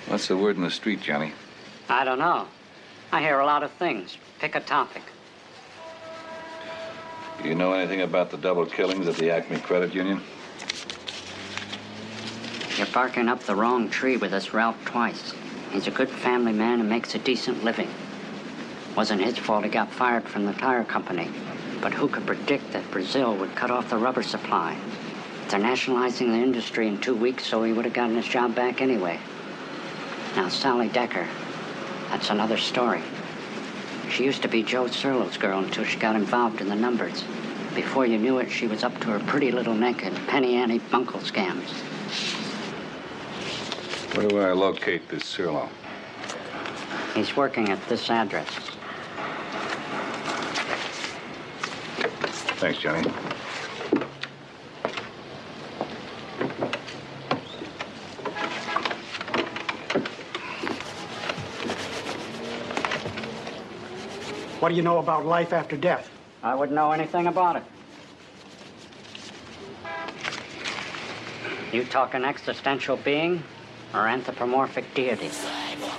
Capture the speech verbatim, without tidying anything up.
What's the word in the street, Johnny? I don't know. I hear a lot of things. Pick a topic. Do you know anything about the double killings at the Acme Credit Union? You're barking up the wrong tree with this Ralph twice. He's a good family man and makes a decent living. Wasn't his fault he got fired from the tire company. But who could predict that Brazil would cut off the rubber supply? They're nationalizing the industry in two weeks, so he would have gotten his job back anyway. Now, Sally Decker, that's another story. She used to be Joe Serlo's girl until she got involved in the numbers. Before you knew it, she was up to her pretty little neck in penny ante buncle scams. Where do I locate this Serlo? He's working at this address. Thanks, Johnny. What do you know about life after death? I wouldn't know anything about it. You talking existential being or anthropomorphic deity?